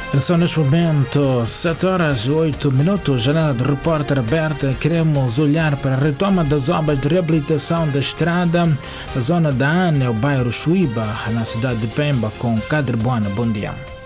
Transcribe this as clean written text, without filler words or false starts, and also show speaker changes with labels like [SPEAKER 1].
[SPEAKER 1] São neste momento 7 horas e 8 minutos. Janela de repórter aberta. Queremos olhar para a retoma das obras de reabilitação da estrada da zona da ANE, o bairro Chuíba, na cidade de Pemba, com Cadre Buana. Bom dia.